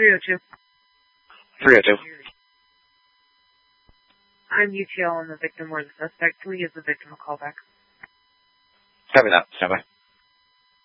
302. 302. I'm UTL on the victim or the suspect. Can we give the victim a call back? Copy that. Stand by.